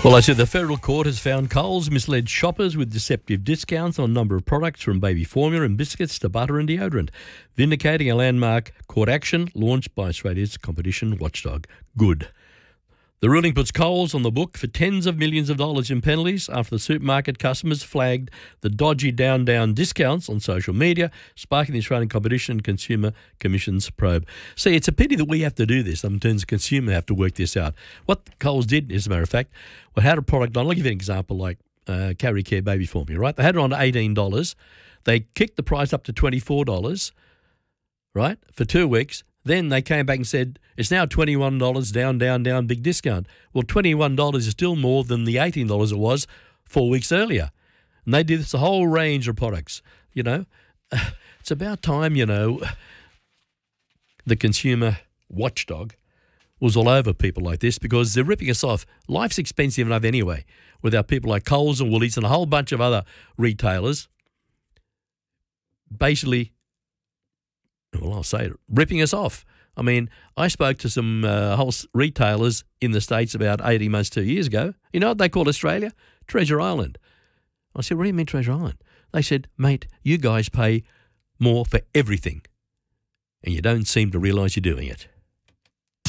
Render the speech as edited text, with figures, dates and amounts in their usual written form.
Well, I said the federal court has found Coles misled shoppers with deceptive discounts on a number of products from baby formula and biscuits to butter and deodorant, vindicating a landmark court action launched by Australia's competition watchdog, Good. The ruling puts Coles on the book for tens of millions of dollars in penalties after the supermarket customers flagged the dodgy down discounts on social media, sparking the Australian Competition and Consumer Commission's probe. See, it's a pity that we have to do this. In terms of consumer have to work this out. What Coles did, as a matter of fact, well, had a product on, I'll give you an example like Carry Care baby formula, right? They had it on $18. They kicked the price up to $24, right, for 2 weeks. Then they came back and said, it's now $21, down, big discount. Well, $21 is still more than the $18 it was 4 weeks earlier. And they did this a whole range of products, you know. It's about time, you know, the consumer watchdog was all over people like this because they're ripping us off. Life's expensive enough anyway without people like Coles and Woolies and a whole bunch of other retailers basically, well, I'll say it, ripping us off. I mean, I spoke to some whole retailers in the States about 18 months, 2 years ago. You know what they call Australia? Treasure Island. I said, what do you mean Treasure Island? They said, mate, you guys pay more for everything and you don't seem to realise you're doing it.